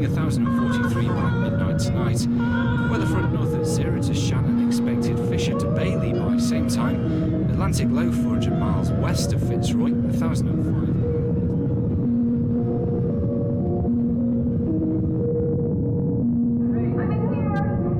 reaching 1,043 by midnight tonight. Weather front north at 0 to Shannon, expected Fisher to Bailey by same time. Atlantic low 400 miles west of Fitzroy, 1,005.